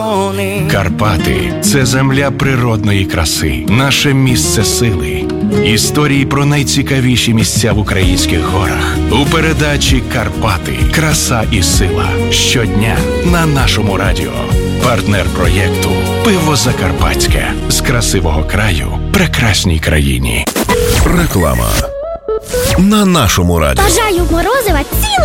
Карпати – це земля природної краси, наше місце сили. Історії про найцікавіші місця в українських горах. У передачі «Карпати. Краса і сила». Щодня на нашому радіо. Партнер проєкту «Пиво Закарпатське». З красивого краю прекрасній країні. Реклама на нашому радіо. Бажаю морозива